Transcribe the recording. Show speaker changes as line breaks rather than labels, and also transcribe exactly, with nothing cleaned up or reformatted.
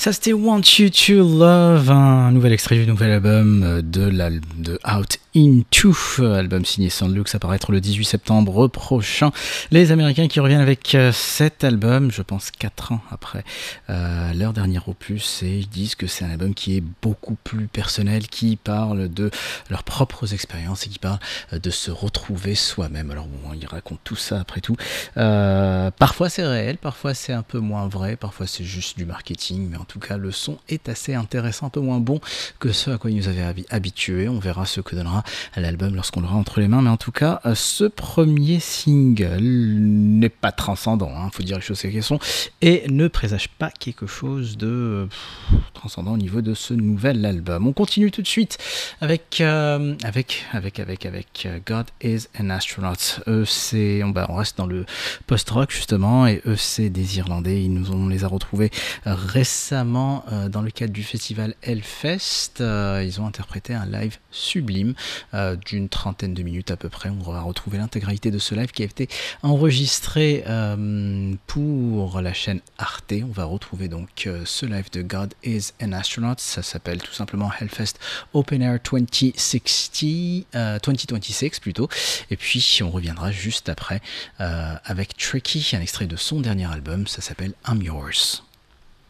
Ça c'était Want You to Love, un nouvel extrait du nouvel album de, l'al- de Out Into, album signé Soundlux, à paraître le dix-huit septembre prochain. Les Américains qui reviennent avec cet album, je pense quatre ans après euh, leur dernier opus, et ils disent que c'est un album qui est beaucoup plus personnel, qui parle de leurs propres expériences et qui parle de se retrouver soi-même. Alors bon, ils racontent tout ça après tout. Euh, parfois c'est réel, parfois c'est un peu moins vrai, parfois c'est juste du marketing, mais en tout cas le son est assez intéressant, un peu moins bon que ce à quoi il nous avait habitués. On verra ce que donnera l'album lorsqu'on l'aura entre les mains, mais en tout cas ce premier single n'est pas transcendant, hein, faut dire les choses qu'elles sont, et ne présage pas quelque chose de pff, transcendant au niveau de ce nouvel album. On continue tout de suite avec euh, avec avec avec avec God is an Astronaut. Eux, c'est on, bah, on reste dans le post-rock justement, et eux c'est des Irlandais. Ils nous on les a retrouvés récemment euh, dans le cadre du festival Hellfest. Euh, ils ont interprété un live sublime euh, d'une trentaine de minutes à peu près. On va retrouver l'intégralité de ce live qui a été enregistré euh, pour la chaîne Arte. On va retrouver donc euh, ce live de God is an Astronaut. Ça s'appelle tout simplement Hellfest Open Air vingt soixante, euh, vingt vingt-six plutôt. Et puis on reviendra juste après euh, avec Tricky, un extrait de son dernier album. Ça s'appelle I'm Yours.